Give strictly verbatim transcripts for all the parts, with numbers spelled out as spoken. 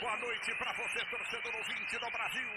boa noite para você, torcedor ouvinte do Brasil.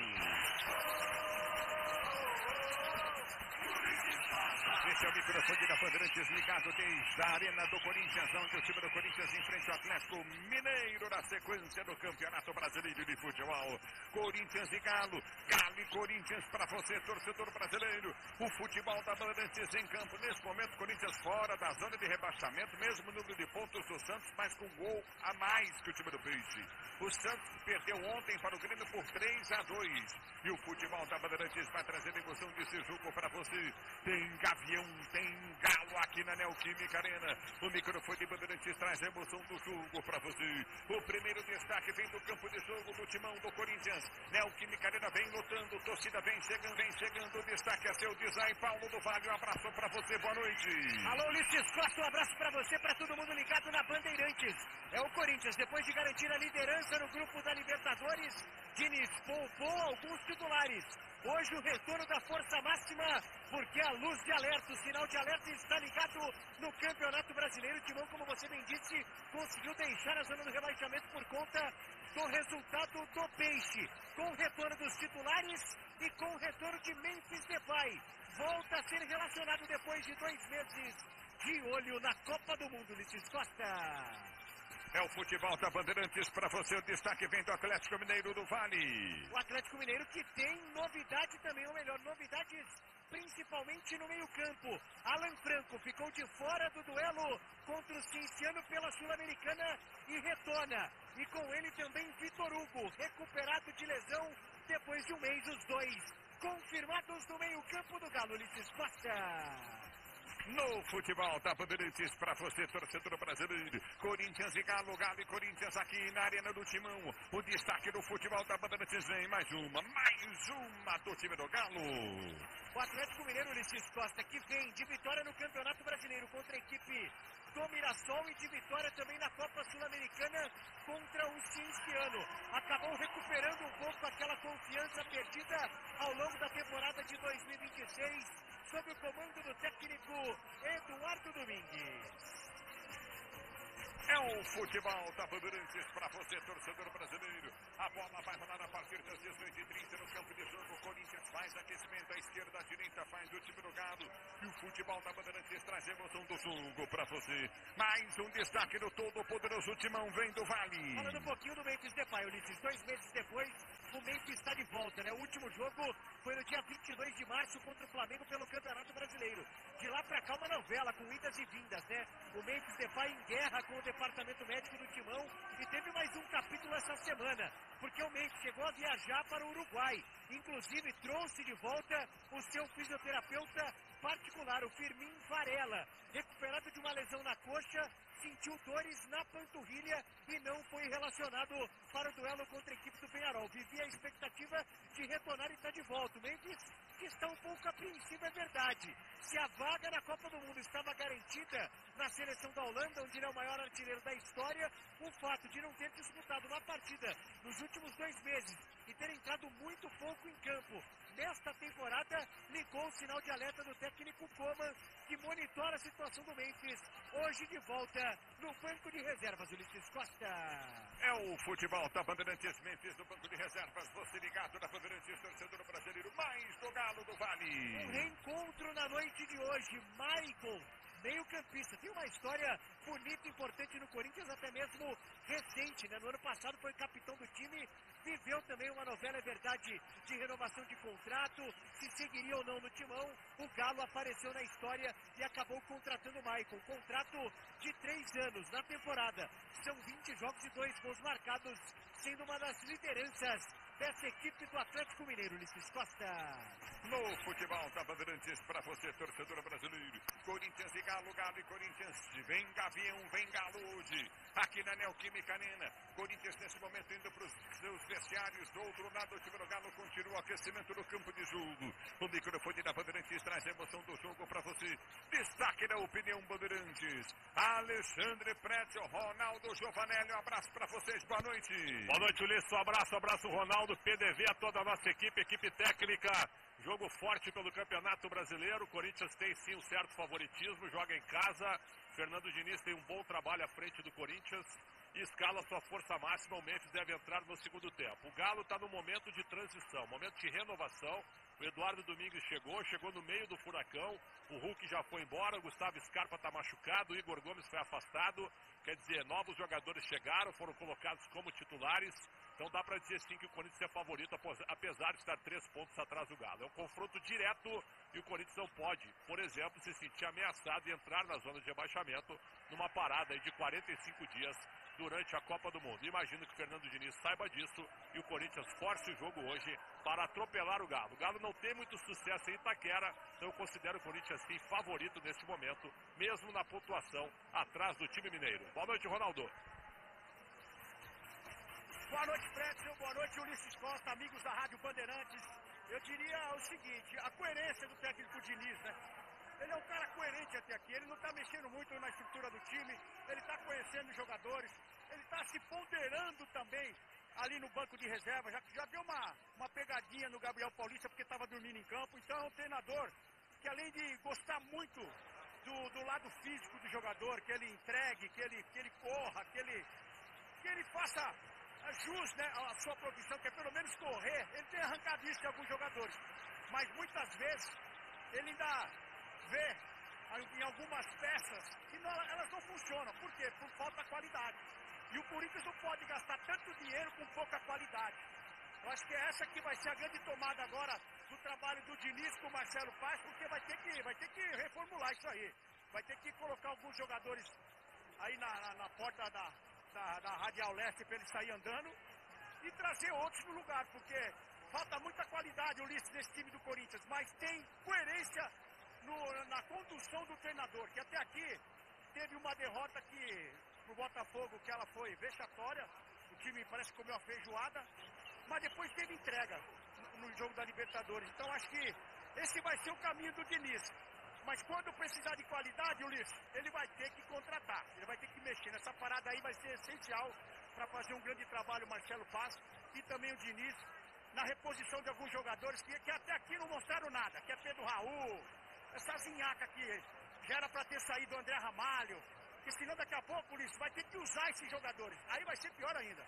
Esse é o microfone da Bandeirantes ligado desde a Arena do Corinthians, onde o time do Corinthians enfrenta o Atlético Mineiro na sequência do Campeonato Brasileiro de Futebol. Corinthians e Galo, Galo e Corinthians para você, torcedor brasileiro. O futebol da Bandeirantes em campo. Nesse momento, Corinthians fora da zona de rebaixamento, mesmo número de pontos do Santos, mas com gol a mais que o time do Peixe. O Santos perdeu ontem para o Grêmio por três a dois. E o futebol da Bandeirantes vai trazer emoção desse jogo para você. Tem Gavião, tem Galo aqui na Neoquímica Arena. O microfone de Bandeirantes traz a emoção do jogo para você. O primeiro destaque vem do campo de jogo do timão do Corinthians. Neoquímica Arena vem lutando, torcida vem chegando, vem chegando. O destaque é seu, diz aí Paulo do Vale. Um abraço para você, boa noite. Alô, Ulisses Costa, um abraço para você, para todo mundo ligado na Bandeirantes. É o Corinthians, depois de garantir a liderança no grupo da Libertadores, Diniz poupou alguns titulares. Hoje o retorno da força máxima, porque a luz de alerta, o sinal de alerta está ligado no Campeonato Brasileiro. O Timão, como você bem disse, conseguiu deixar a zona do rebaixamento por conta do resultado do Peixe. Com o retorno dos titulares e com o retorno de Memphis Depay. Volta a ser relacionado depois de dois meses de olho na Copa do Mundo, Ulisses Costa. É o futebol da Bandeirantes para você. O destaque vem do Atlético Mineiro do Vale. O Atlético Mineiro que tem novidade também, ou melhor, novidades principalmente no meio-campo. Alan Franco ficou de fora do duelo contra o Cienciano pela Sul-Americana e retorna. E com ele também Vitor Hugo, recuperado de lesão depois de um mês, os dois confirmados no meio-campo do Galo, Ulisses Costa. No futebol da Bandeirantes para você, torcedor brasileiro. Corinthians e Galo, Galo e Corinthians aqui na Arena do Timão. O destaque do futebol da Bandeirantes vem mais uma, mais uma do time do Galo. O Atlético Mineiro, Ulisses Costa, que vem de vitória no Campeonato Brasileiro contra a equipe do Mirassol e de vitória também na Copa Sul-Americana contra o Cienciano. Acabou recuperando um pouco aquela confiança perdida ao longo da temporada de dois mil e vinte e seis, sob o comando do técnico Eduardo Domingues. É o futebol da Bandeirantes para você, torcedor brasileiro. A bola vai rolar a partir das dezoito e trinta no campo de jogo. O Corinthians faz aquecimento à esquerda, à direita faz o time do Galo. E o futebol da Bandeirantes traz emoção do jogo para você. Mais um destaque do todo poderoso timão vem do Vale. Falando um pouquinho do Memphis Depay, Ulisses, dois meses depois, o Memphis está de volta, né? O último jogo foi no dia vinte e dois de março contra o Flamengo pelo Campeonato Brasileiro. De lá para cá uma novela com idas e vindas, né? O Memphis Depay em guerra com o departamento médico do Timão e teve mais um capítulo essa semana, porque o Memphis chegou a viajar para o Uruguai, inclusive trouxe de volta o seu fisioterapeuta particular, o Firmin Varela, recuperado de uma lesão na coxa, sentiu dores na panturrilha e não foi relacionado para o duelo contra a equipe do Peñarol. Vivia a expectativa de retornar e está de volta. O Memphis que está um pouco apreensivo, é verdade. Se a vaga na Copa do Mundo estava garantida na seleção da Holanda, onde ele é o maior artilheiro da história, o fato de não ter disputado uma partida nos últimos dois meses e ter entrado muito pouco em campo nesta temporada, ligou o sinal de alerta do técnico Koeman, que monitora a situação do Memphis, hoje de volta no banco de reservas, Ulisses Costa. É o futebol da Bandeirantes, Memphis no banco de reservas, você ligado na Bandeirantes, torcedor brasileiro, mais do Galo do Vale. Um reencontro na noite de hoje, Michael, meio-campista, tem uma história bonita, importante no Corinthians, até mesmo recente, né? No ano passado foi capitão do time, viveu também uma novela, é verdade, de renovação de contrato, se seguiria ou não no Timão. O Galo apareceu na história e acabou contratando o Michael, contrato de três anos na temporada. São vinte jogos e dois gols marcados, sendo uma das lideranças dessa equipe do Atlético Mineiro, Ulisses Costa. No futebol da Bandeirantes, para você, torcedor brasileiro, Corinthians e Galo, Galo e Corinthians, vem Gavião, vem Galo hoje, aqui na Neoquímica Arena. Corinthians nesse momento indo para os seus vestiários, do outro lado o time do Galo continua o aquecimento no campo de jogo. O microfone da Bandeirantes traz a emoção do jogo para você. Destaque da opinião Bandeirantes, Alexandre Prétio, Ronaldo Giovanelli, um abraço para vocês, boa noite. Boa noite, Ulisses, um abraço, um abraço Ronaldo, P D V, a toda a nossa equipe, equipe técnica. Jogo forte pelo Campeonato Brasileiro. O Corinthians tem sim um certo favoritismo, joga em casa. Fernando Diniz tem um bom trabalho à frente do Corinthians. e escala sua força máxima. O Memphis deve entrar no segundo tempo. O Galo está no momento de transição, momento de renovação. O Eduardo Domingues chegou, chegou no meio do furacão. O Hulk já foi embora, o Gustavo Scarpa está machucado, o Igor Gomes foi afastado. Quer dizer, novos jogadores chegaram, foram colocados como titulares. Então dá para dizer sim que o Corinthians é favorito, apesar de estar três pontos atrás do Galo. É um confronto direto e o Corinthians não pode, por exemplo, se sentir ameaçado e entrar na zona de rebaixamento numa parada aí de quarenta e cinco dias durante a Copa do Mundo. Imagino que o Fernando Diniz saiba disso e o Corinthians force o jogo hoje para atropelar o Galo. O Galo não tem muito sucesso em Itaquera, então eu considero o Corinthians sim favorito neste momento, mesmo na pontuação atrás do time mineiro. Boa noite, Ronaldo. Boa noite, Fredson. Boa noite, Ulisses Costa, amigos da Rádio Bandeirantes. Eu diria o seguinte, a coerência do técnico Diniz, né? Ele é um cara coerente até aqui, ele não está mexendo muito na estrutura do time, ele está conhecendo os jogadores, ele está se ponderando também ali no banco de reserva, já, já deu uma, uma pegadinha no Gabriel Paulista porque estava dormindo em campo. Então é um treinador que, além de gostar muito do, do lado físico do jogador, que ele entregue, que ele, que ele corra, que ele, que ele faça jus, né, a sua profissão, que é pelo menos correr. Ele tem arrancado isso de alguns jogadores, mas muitas vezes ele ainda vê em algumas peças que não, elas não funcionam. Por quê? Por falta de qualidade. E o Corinthians não pode gastar tanto dinheiro com pouca qualidade. Eu acho que essa que vai ser a grande tomada agora do trabalho do Diniz com o Marcelo Paz, porque vai ter que, vai ter que reformular isso aí. Vai ter que colocar alguns jogadores aí na, na, na porta da, da, da Radial Leste para ele sair andando e trazer outros no lugar, porque falta muita qualidade, Ulisses, nesse time do Corinthians, mas tem coerência no, na condução do treinador, que até aqui teve uma derrota que pro Botafogo, que ela foi vexatória, o time parece que comeu uma feijoada, mas depois teve entrega no, no jogo da Libertadores. Então acho que esse vai ser o caminho do Diniz. Mas quando precisar de qualidade, Ulisses, ele vai ter que contratar, ele vai ter que mexer. Nessa parada aí vai ser essencial para fazer um grande trabalho o Marcelo Paz e também o Diniz na reposição de alguns jogadores que, que até aqui não mostraram nada, que é Pedro Raul, essa zinhaca que já era para ter saído o André Ramalho, porque senão daqui a pouco, Ulisses, vai ter que usar esses jogadores, aí vai ser pior ainda.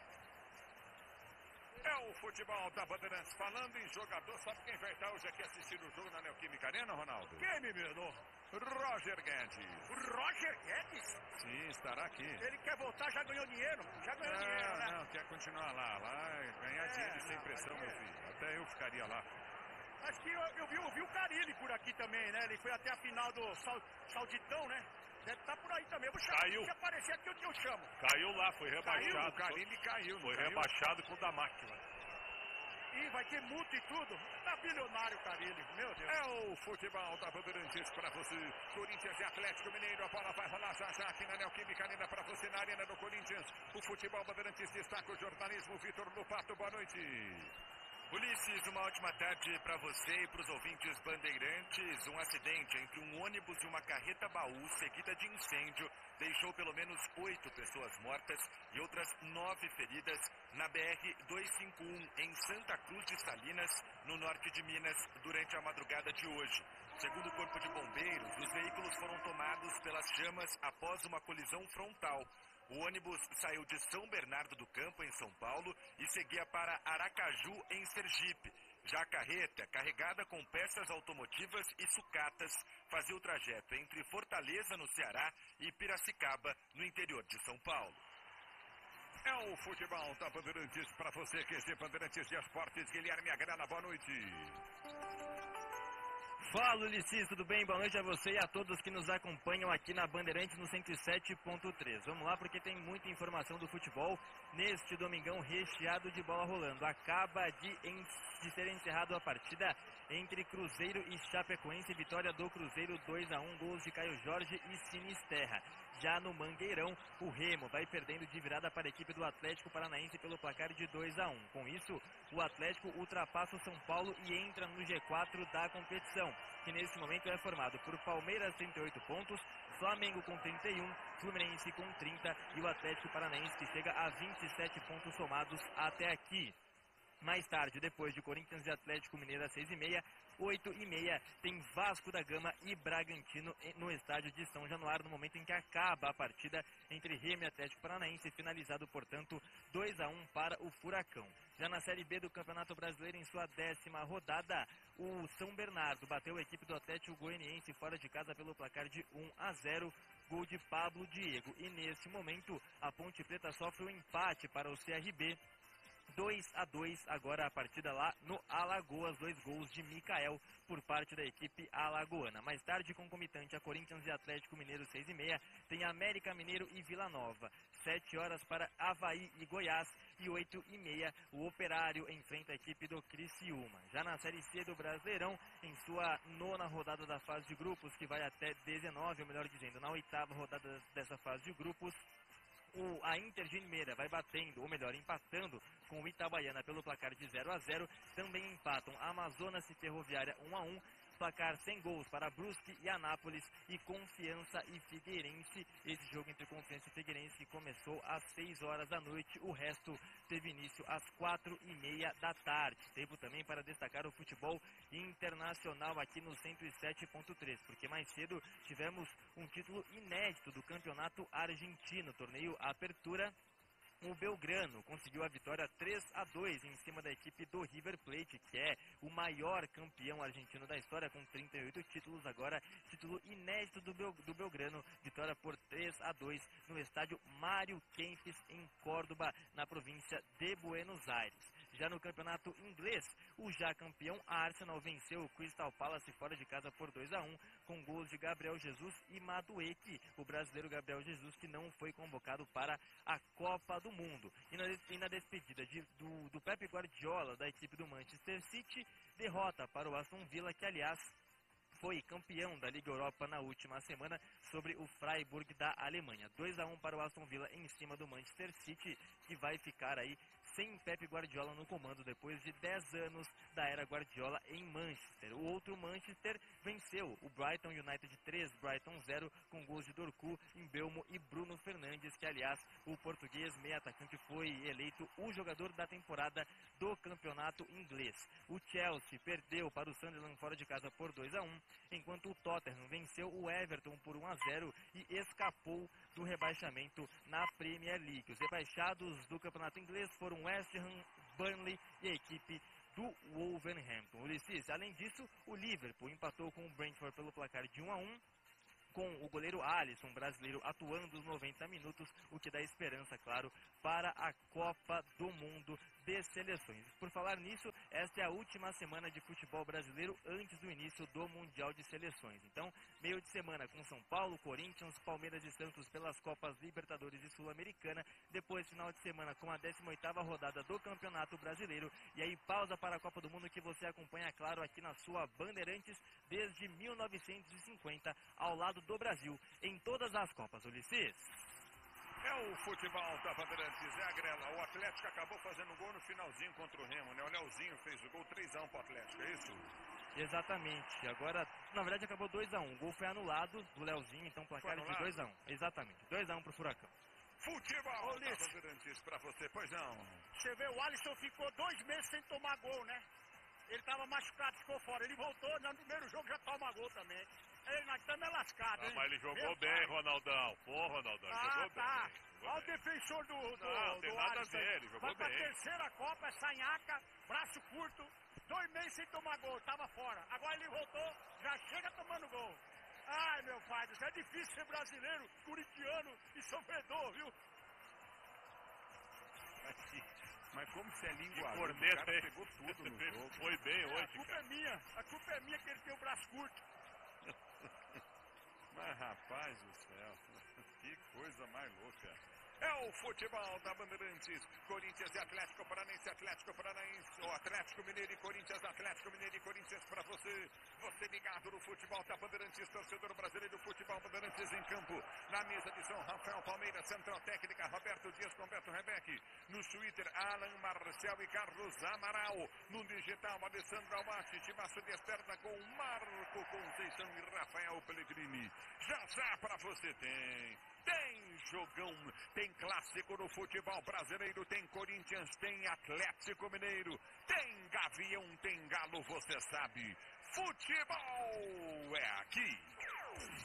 É o futebol da Bandeirantes. Falando em jogador, sabe quem vai estar hoje aqui assistindo o jogo na Neoquímica Arena, Ronaldo? Quem, menino? Roger Guedes. O Roger Guedes? Sim, estará aqui. Ele quer voltar, já ganhou dinheiro? Já ganhou não, dinheiro, né? Não, quer continuar lá. Lá ganhar é, dinheiro sem não, pressão, é. meu filho. Até eu ficaria lá. Acho que eu, eu, vi, eu vi o Carille por aqui também, né? Ele foi até a final do Sal, Sauditão, né? Deve estar por aí também. Eu vou chamar, Caiu. Se aparecer aqui, eu, eu chamo. Caiu lá, foi rebaixado. Caiu, o Carille caiu. Foi caiu? rebaixado com o da máquina. E vai ter multa e tudo. Tá bilionário o Carille, meu Deus. É o futebol da Bandeirantes para você. Corinthians e Atlético Mineiro. A bola vai rolar já já aqui na Neoquímica Arena para você na Arena do Corinthians. O futebol Bandeirantes destaca o jornalismo. Vitor Lupato, boa noite. Ulisses, uma ótima tarde para você e para os ouvintes bandeirantes. Um acidente entre um ônibus e uma carreta baú seguida de incêndio deixou pelo menos oito pessoas mortas e outras nove feridas na B R duzentos e cinquenta e um em Santa Cruz de Salinas, no norte de Minas, durante a madrugada de hoje. Segundo o Corpo de Bombeiros, os veículos foram tomados pelas chamas após uma colisão frontal. O ônibus saiu de São Bernardo do Campo, em São Paulo, e seguia para Aracaju, em Sergipe. Já a carreta, carregada com peças automotivas e sucatas, fazia o trajeto entre Fortaleza, no Ceará, e Piracicaba, no interior de São Paulo. É o futebol da Bandeirantes para você, que é Bandeirantes de Esportes. Guilherme Agrana, boa noite. Fala, Ulisses, tudo bem? Boa noite a você e a todos que nos acompanham aqui na Bandeirantes no cento e sete ponto três. Vamos lá, porque tem muita informação do futebol neste domingão recheado de bola rolando. Acaba de, en... de ser encerrada a partida entre Cruzeiro e Chapecoense. Vitória do Cruzeiro dois a um, gols de Caio Jorge e Sinisterra. Já no Mangueirão, o Remo vai perdendo de virada para a equipe do Atlético Paranaense pelo placar de dois a um. Com isso, o Atlético ultrapassa o São Paulo e entra no G quatro da competição, que nesse momento é formado por Palmeiras, trinta e oito pontos, Flamengo com trinta e um, Fluminense com trinta e o Atlético Paranaense, que chega a vinte e sete pontos somados até aqui. Mais tarde, depois de Corinthians e Atlético Mineiro às seis e meia, oito e meia, tem Vasco da Gama e Bragantino no estádio de São Januário, no momento em que acaba a partida entre Remo e Atlético Paranaense, finalizado, portanto, dois a um para o Furacão. Já na Série B do Campeonato Brasileiro, em sua décima rodada, o São Bernardo bateu a equipe do Atlético Goianiense fora de casa pelo placar de um a zero, gol de Pablo Diego. E neste momento, a Ponte Preta sofre um empate para o C R B, dois a dois, agora a partida lá no Alagoas, dois gols de Micael por parte da equipe alagoana. Mais tarde, concomitante a Corinthians e Atlético Mineiro, seis e meia, tem América Mineiro e Vila Nova. sete horas para Avaí e Goiás e oito e meia, o Operário enfrenta a equipe do Criciúma. Já na Série C do Brasileirão, em sua nona rodada da fase de grupos, que vai até dezenove, ou melhor dizendo, na oitava rodada dessa fase de grupos, O, a Inter de Limeira vai batendo, ou melhor, empatando com o Itabaiana pelo placar de zero a zero. Também empatam Amazonas e Ferroviária um a um. Placar sem gols para Brusque e Anápolis e Confiança e Figueirense. Esse jogo entre Confiança e Figueirense que começou às seis horas da noite. O resto teve início às quatro e meia da tarde. Tempo também para destacar o futebol internacional aqui no cento e sete ponto três, porque mais cedo tivemos um título inédito do Campeonato Argentino, torneio Apertura. O Belgrano conseguiu a vitória três a dois em cima da equipe do River Plate, que é o maior campeão argentino da história, com trinta e oito títulos. Agora, título inédito do, Bel, do Belgrano, vitória por três a dois no estádio Mário Kempes, em Córdoba, na província de Buenos Aires. Já no campeonato inglês, o já campeão Arsenal venceu o Crystal Palace fora de casa por dois a um, com gols de Gabriel Jesus e Madueke, o brasileiro Gabriel Jesus, que não foi convocado para a Copa do Mundo. E na, e na despedida de, do, do Pep Guardiola, da equipe do Manchester City, derrota para o Aston Villa, que aliás foi campeão da Liga Europa na última semana sobre o Freiburg da Alemanha. dois a um para o Aston Villa em cima do Manchester City, que vai ficar aí sem Pep Guardiola no comando depois de dez anos da era Guardiola em Manchester. O outro Manchester venceu o Brighton United três, Brighton zero, com gols de Dorcu, Mbeumo e Bruno Fernandes, que aliás o português meia atacante foi eleito o jogador da temporada do campeonato inglês. O Chelsea perdeu para o Sunderland fora de casa por dois a um, enquanto o Tottenham venceu o Everton por um a zero e escapou do rebaixamento na Premier League. Os rebaixados do campeonato inglês foram West Ham, Burnley e a equipe do Wolverhampton. Ulisses, além disso, o Liverpool empatou com o Brentford pelo placar de um a um, com o goleiro Alisson, brasileiro, atuando os noventa minutos, o que dá esperança, claro, para a Copa do Mundo de Seleções. Por falar nisso, esta é a última semana de futebol brasileiro antes do início do Mundial de Seleções. Então, meio de semana com São Paulo, Corinthians, Palmeiras e Santos pelas Copas Libertadores e Sul-Americana. Depois, final de semana com a décima oitava rodada do Campeonato Brasileiro. E aí, pausa para a Copa do Mundo, que você acompanha, claro, aqui na sua Bandeirantes desde mil novecentos e cinquenta, ao lado do Brasil, em todas as Copas. Ulisses. É o futebol da Bandeirantes, é a grela. O Atlético acabou fazendo gol no finalzinho contra o Remo, né? O Leozinho fez o gol três a um para o Atlético, é isso? Exatamente. Agora, na verdade, acabou dois a um. O gol foi anulado do Leozinho, então placar de dois a um. Exatamente, dois a um para o Furacão. Futebol Ô, da Bandeirantes para você, pois não. Você vê, o Alisson ficou dois meses sem tomar gol, né? Ele estava machucado, ficou fora. Ele voltou, no primeiro jogo já toma gol também. Ele nós estamos lascados, ah, hein? Mas ele jogou Meu bem, pai. Ronaldão. Pô, Ronaldão, ah, jogou tá. bem. Jogou Olha o bem. defensor do, do, Não, tem do nada Alisson. a ver, ele jogou Vai pra bem. terceira Copa, sanhaca, braço curto, dois meses sem tomar gol, tava fora. Agora ele voltou, já chega tomando gol. Ai, meu pai, isso é difícil ser brasileiro, corintiano e sofredor, viu? Mas como se é língua, o Corneta, cara hein? pegou tudo no jogo. Foi bem É, hoje, a culpa cara. é minha, a culpa é minha que ele tem o braço curto. Mas rapaz do céu, que coisa mais louca. É o futebol da Bandeirantes, Corinthians e Atlético Paranaense, Atlético Paranaense, o Atlético Mineiro e Corinthians, Atlético Mineiro e Corinthians para você, você ligado no futebol da Bandeirantes, torcedor brasileiro, futebol Bandeirantes em campo, na mesa de São Rafael Palmeiras, central técnica, Roberto Dias com Beto Rebeque, no Twitter, Alan Marcel e Carlos Amaral, no digital, Alessandro Almachi, Timaço de Esterna com Marco Conceição e Rafael Pellegrini. Já já para você tem Tem jogão, tem clássico no futebol brasileiro, tem Corinthians, tem Atlético Mineiro, tem Gavião, tem Galo, você sabe. Futebol é aqui.